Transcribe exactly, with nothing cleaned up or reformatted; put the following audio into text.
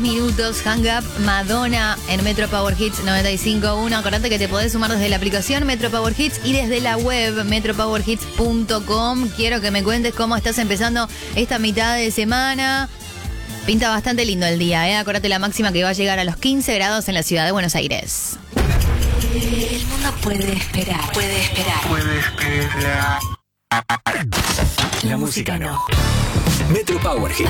Minutos, Hang Up, Madonna en Metro Power Hits noventa y cinco punto uno. Acordate que te podés sumar desde la aplicación Metro Power Hits y desde la web metro power hits punto com. Quiero que me cuentes cómo estás empezando esta mitad de semana. Pinta bastante lindo el día, ¿eh? Acordate la máxima que va a llegar a los quince grados en la ciudad de Buenos Aires. El mundo puede esperar, puede esperar. Puede esperar. La música no. Metro Power Hits.